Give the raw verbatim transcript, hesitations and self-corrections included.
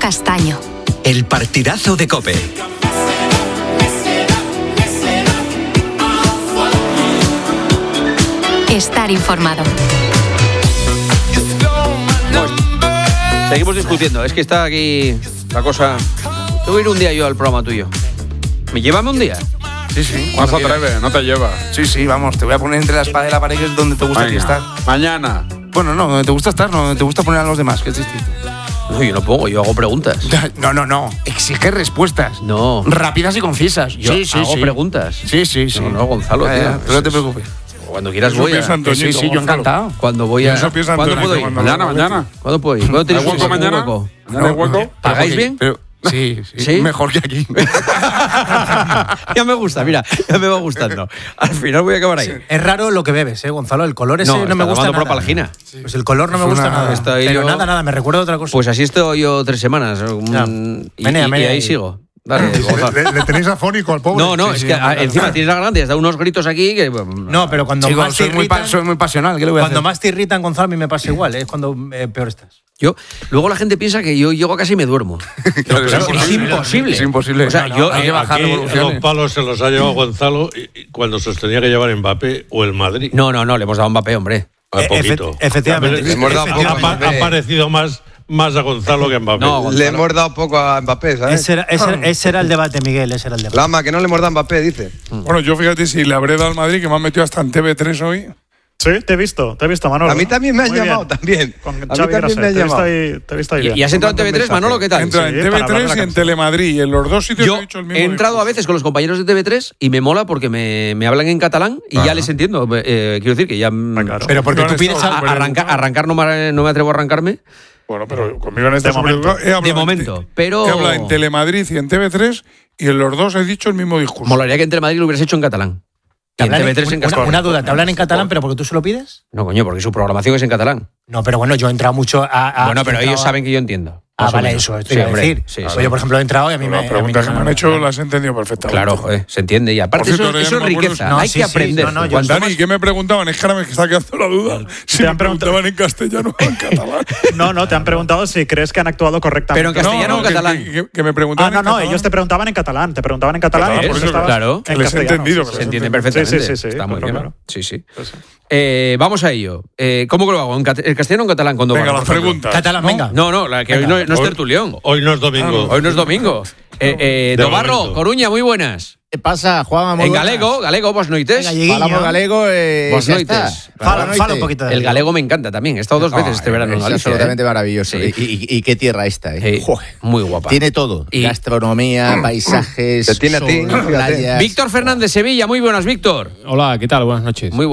Castaño. El partidazo de COPE. Estar informado. Seguimos discutiendo. Es que está aquí la cosa. Te voy a ir un día yo al programa tuyo. ¿Me llévame un día? Sí, sí. No se atreve, no te lleva. Sí, sí, vamos, te voy a poner entre la espada y la pared, que es donde te gusta Venga, estar. Mañana. Bueno, no, donde te gusta estar, no, donde te gusta poner a los demás, que es distinto. No, yo no pongo, yo hago preguntas. No, no, no. Exige respuestas. No. Rápidas y concisas. Yo sí, sí, hago sí. preguntas. Sí, sí, sí. No, no, Gonzalo, Ya, tío. ya, tú no te preocupes. Cuando quieras Eso voy a... piensa Antoñito, Sí, sí, yo Gonzalo. encantado. Cuando voy a... Eso piensa ¿Cuándo Antonio, puedo ir? cuando- Mañana, mañana. ¿Cuándo puedo ir? ¿Cuándo tienes ¿Hay hueco un mañana? hueco? ¿Mañana hay hueco? ¿Pagáis bien? Pero, sí, sí, ¿Sí? Mejor que aquí. Ya me gusta, mira, ya me va gustando. Al final voy a acabar ahí. Es raro lo que bebes, ¿eh, Gonzalo? El color ese No, no, está me gusta tomando nada. propalgina. Pues el color no Es me gusta una- nada. estoy Pero yo- nada, nada, me recuerda a otra cosa. Pues así estoy yo tres semanas. Ya. Mm, y, Menea, y- y menea ahí ahí. sigo. Dale, Gonzalo. Le, le tenéis afónico al pobre. No, no, Sí, es sí, que me ah, encanta. encima tienes la grande, has dado unos gritos aquí que... No, pero cuando Chicos, más te soy muy, pa- irritan, soy muy pasional, ¿qué le voy a cuando hacer? más te irritan, Gonzalo, a mí me pasa igual, ¿eh? Es cuando eh, peor estás. Yo, luego la gente piensa que yo llego a casa y me duermo. Claro, Pero es imposible. Es imposible. O sea, No, no, yo... hay que eh, bajar Aquí revoluciones. los palos se los ha llevado Gonzalo y- y cuando se los tenía que llevar Mbappé o el Madrid. No, no, no, le hemos dado un Mbappé, hombre. A Eh, poquito. efe- efectivamente. Le hemos dado poco a Mbappé. Ha parecido más, más a Gonzalo que a Mbappé. No, Gonzalo. Le hemos dado poco a Mbappé, ¿sabes? Ese era, ese, era- ese era el debate, Miguel, ese era el debate. Lama, que no le hemos dado a Mbappé, dice. Bueno, yo fíjate si le habré dado al Madrid, que me han metido hasta en T V tres hoy. Sí, te he visto, te he visto, Manolo. A mí también me han Muy bien. llamado, también. Con A mí Xavi también Graset, me han te he visto llamado. ahí, te he visto ahí ¿Y, bien. y has entrado en T V tres, Manolo? ¿Qué tal? Entra en Sí, T V para hablar de tres la y en camiseta. Telemadrid. Y en los dos sitios Yo he dicho el mismo he entrado a discurso. veces con los compañeros de T V tres y me mola porque me, me hablan en catalán y ya les entiendo. Eh, quiero decir que ya... mm, Ah, claro. Pero porque No tú han pides estado a- súper arranca- educados. arrancar no me, no me atrevo a arrancarme Bueno, pero conmigo en este De momento. he hablado de en momento, te- pero... He hablado en Telemadrid y en T V tres y en los dos he dicho el mismo discurso. Molaría que en Telemadrid lo hubieras hecho en catalán. ¿Te Y en hablan T V en- tres en una, castellano. una duda, ¿te hablan en catalán pero porque tú se lo pides? No, coño, porque su programación es en catalán. No, pero bueno, yo he entrado mucho a... a- bueno, pero he entrado ellos a- saben que yo entiendo. Ah, Más o vale, menos. eso, esto Sí, iba a hombre, decir. sí, Pues sí. yo, por ejemplo, he entrado y a mí me... Las a mí preguntas no que me han me- hecho las he entendido perfectamente. Claro, joder, se entiende. Y aparte Por cierto, eso, ahora ya eso no es me acuerdo riqueza. si- No, Hay sí, que sí, aprender. no, no, yo- Cuanto Dani, más- ¿qué me preguntaban? Es que ahora me está quedando la duda. Si Te me han preguntado- preguntaban en castellano o en catalán. No, no, te han preguntado si crees que han actuado correctamente. Pero en castellano o en que- catalán. Que, que me Ah, preguntaban no, en no, catalán. ellos te preguntaban en catalán, te preguntaban en catalán. Claro, y por tú eso, estabas claro. en Les he castellano. entendido, Sí, que Se sí, entiende sí. perfectamente. Sí, sí, sí, Está muy claro, bien. claro. Sí, sí. Sí, sí. Eh, vamos a ello. Eh, ¿Cómo que lo hago? ¿En cat- en castellano o en catalán? Cuando Venga, va, las por ejemplo? preguntas. Catalán, venga. No, no, la que hoy no, no es Hoy- tertulión. Hoy no es domingo. Hoy no es domingo. Eh, eh, De Dobarro, momento. Coruña, muy buenas. ¿Qué pasa, Juanma? Moi En buenas. galego, galego, vos noites. Galleguinho. Falamos galego e Vos xa noites. está. Fala, Boa noite. fala un poquito de El galego me encanta también. He estado dos No, veces este verano en es Galicia. absolutamente ¿eh? maravilloso. Sí. Y, y- y qué tierra esta, ¿eh? Eh, muy guapa. Tiene todo. Y- Gastronomía, paisajes, Te tiene a ti, sol, fíjate. playas. Víctor Fernández, Sevilla. Muy buenas, Víctor. Hola, ¿qué tal? Buenas noches. Muy